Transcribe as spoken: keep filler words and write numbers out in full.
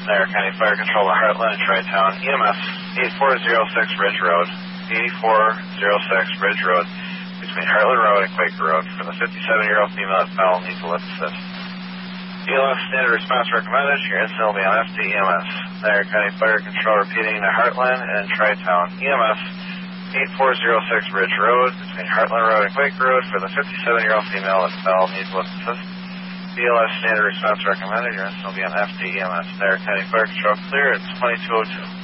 There, County Fire Control to Heartland and Tri-Town. E M S eight four zero six Ridge Road, eighty-four oh six Ridge Road, between Heartland Road and Quaker Road. For the fifty-seven-year-old female at Bell, needs a lift assist. E L S standard response recommended. Your incident will be on F D E M S. There, County Fire Control repeating to Heartland and Tri-Town. E M S eight four zero six Ridge Road, between Heartland Road and Quaker Road. For the fifty-seven-year-old female at Bell, needs a lift assist. E L S standard response recommended. Your incident will be on F D E M S. There, County Fire Control clear. It's twenty-two oh two.